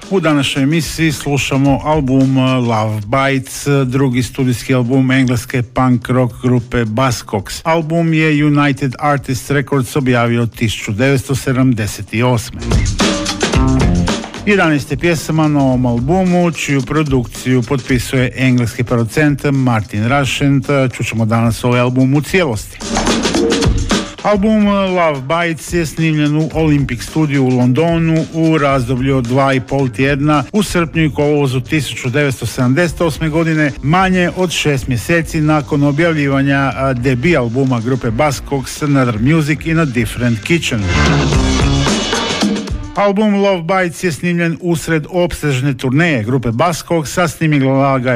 U današnjoj emisiji slušamo album Love Bites, drugi studijski album engleske punk rock grupe Buzzcocks. Album je United Artists Records objavio 1978. 11 pjesama na ovom albumu, čiju produkciju potpisuje engleski producent Martin Rushent. Čućemo danas ovaj album u cijelosti. Album Love Bites je snimljen u Olympic studiju u Londonu u razdoblju od 2,5 tjedna u srpnju i kolovozu 1978. godine, manje od 6 mjeseci nakon objavljivanja debi albuma grupe Buzzcocks Another Music in a Different Kitchen. Album Love Bites je snimljen usred opsežne turneje grupe Buzzcocks, a snimila ga